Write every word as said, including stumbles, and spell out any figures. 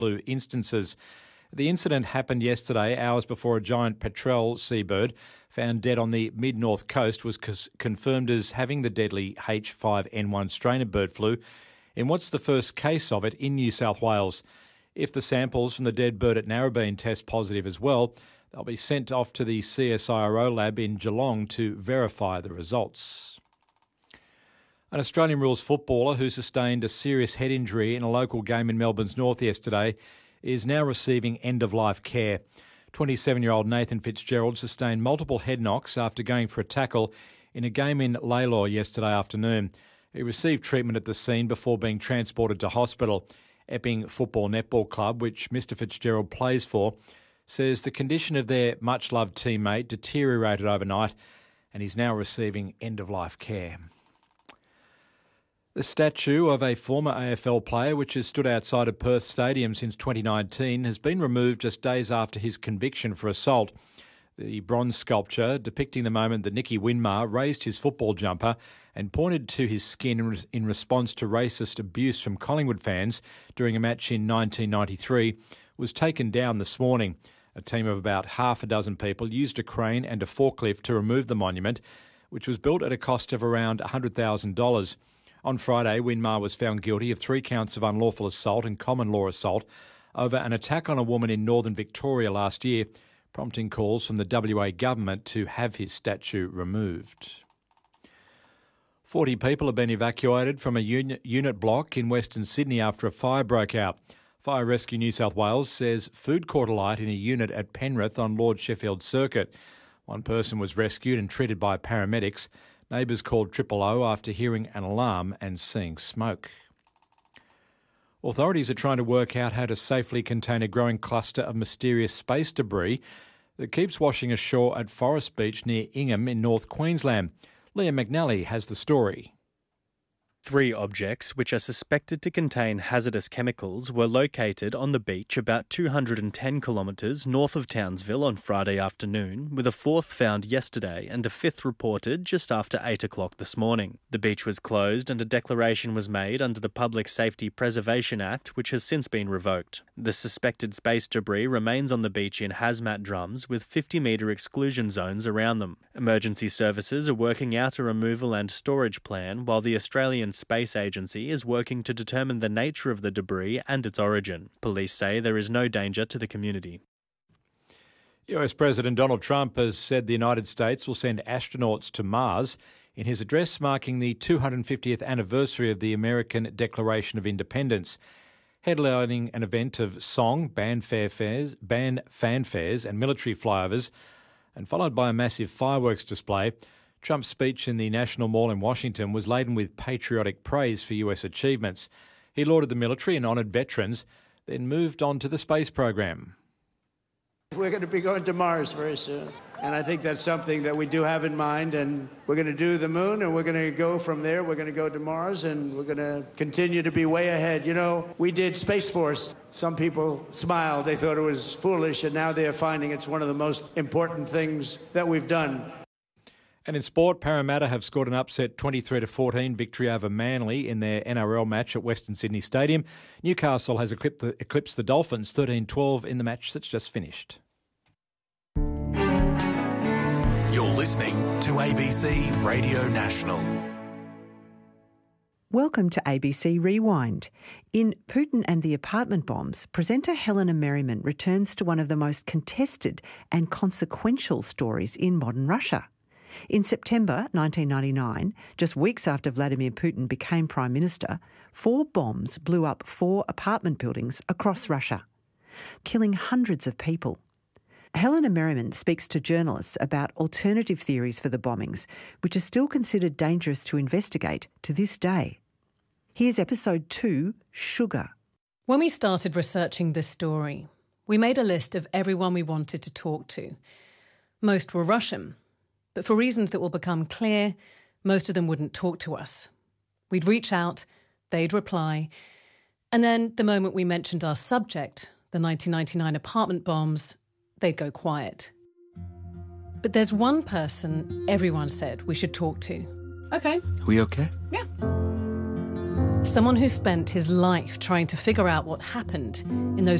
flu instances. The incident happened yesterday, hours before a giant petrel seabird found dead on the mid-north coast was c- confirmed as having the deadly H five N one strain of bird flu in what's the first case of it in New South Wales. If the samples from the dead bird at Narrabeen test positive as well, they'll be sent off to the C S I R O lab in Geelong to verify the results. An Australian rules footballer who sustained a serious head injury in a local game in Melbourne's north yesterday is now receiving end-of-life care. twenty-seven-year-old Nathan Fitzgerald sustained multiple head knocks after going for a tackle in a game in Lalor yesterday afternoon. He received treatment at the scene before being transported to hospital. Epping Football Netball Club, which Mister Fitzgerald plays for, says the condition of their much-loved teammate deteriorated overnight and he's now receiving end-of-life care. The statue of a former A F L player, which has stood outside of Perth Stadium since twenty nineteen, has been removed just days after his conviction for assault. The bronze sculpture depicting the moment that Nicky Winmar raised his football jumper and pointed to his skin in response to racist abuse from Collingwood fans during a match in nineteen ninety-three was taken down this morning. A team of about half a dozen people used a crane and a forklift to remove the monument, which was built at a cost of around one hundred thousand dollars. On Friday, Winmar was found guilty of three counts of unlawful assault and common law assault over an attack on a woman in northern Victoria last year, prompting calls from the W A government to have his statue removed. forty people have been evacuated from a unit, unit block in Western Sydney after a fire broke out. Fire Rescue New South Wales says food caught alight in a unit at Penrith on Lord Sheffield Circuit. One person was rescued and treated by paramedics. Neighbours called Triple O after hearing an alarm and seeing smoke. Authorities are trying to work out how to safely contain a growing cluster of mysterious space debris that keeps washing ashore at Forest Beach near Ingham in North Queensland. Liam McNally has the story. Three objects, which are suspected to contain hazardous chemicals, were located on the beach about two hundred ten kilometres north of Townsville on Friday afternoon, with a fourth found yesterday and a fifth reported just after eight o'clock this morning. The beach was closed and a declaration was made under the Public Safety Preservation Act, which has since been revoked. The suspected space debris remains on the beach in hazmat drums with fifty metre exclusion zones around them. Emergency services are working out a removal and storage plan, while the Australian Space Agency is working to determine the nature of the debris and its origin. Police say there is no danger to the community. U S President Donald Trump has said the United States will send astronauts to Mars in his address marking the two hundred fiftieth anniversary of the American Declaration of Independence. Headlining an event of song, band fanfares, band fanfares and military flyovers, and followed by a massive fireworks display, Trump's speech in the National Mall in Washington was laden with patriotic praise for U S achievements. He lauded the military and honoured veterans, then moved on to the space program. We're going to be going to Mars very soon, and I think that's something that we do have in mind, and we're going to do the moon, and we're going to go from there. We're going to go to Mars, and we're going to continue to be way ahead. You know, we did Space Force. Some people smiled. They thought it was foolish, and now they're finding it's one of the most important things that we've done. And in sport, Parramatta have scored an upset twenty-three to fourteen victory over Manly in their N R L match at Western Sydney Stadium. Newcastle has eclipsed the, eclipsed the Dolphins thirteen twelve in the match that's just finished. You're listening to A B C Radio National. Welcome to A B C Rewind. In Putin and the Apartment Bombs, presenter Helena Merriman returns to one of the most contested and consequential stories in modern Russia. In September nineteen ninety-nine, just weeks after Vladimir Putin became Prime Minister, four bombs blew up four apartment buildings across Russia, killing hundreds of people. Helena Merriman speaks to journalists about alternative theories for the bombings, which are still considered dangerous to investigate to this day. Here's episode two, Sugar. When we started researching this story, we made a list of everyone we wanted to talk to. Most were Russian, but for reasons that will become clear, most of them wouldn't talk to us. We'd reach out, they'd reply, and then the moment we mentioned our subject, the nineteen ninety-nine apartment bombs, they'd go quiet. But there's one person everyone said we should talk to. Okay. We okay? Yeah. Someone who spent his life trying to figure out what happened in those